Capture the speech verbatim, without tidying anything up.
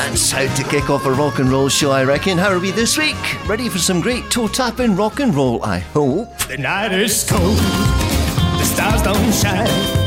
That's how to kick off a rock and roll show, I reckon. How are we this week? Ready for some great toe-tapping rock and roll, I hope. The night is cold, the stars don't shine.